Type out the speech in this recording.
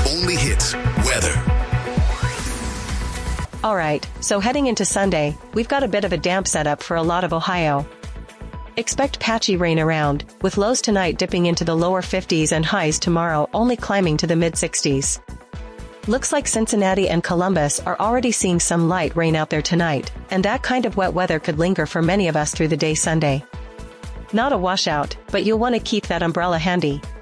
only hits, weather. Alright, so heading into Sunday, we've got a bit of a damp setup for a lot of Ohio. Expect patchy rain around, with lows tonight dipping into the lower 50s and highs tomorrow only climbing to the mid-60s. Looks like Cincinnati and Columbus are already seeing some light rain out there tonight, and that kind of wet weather could linger for many of us through the day Sunday. Not a washout, but you'll want to keep that umbrella handy.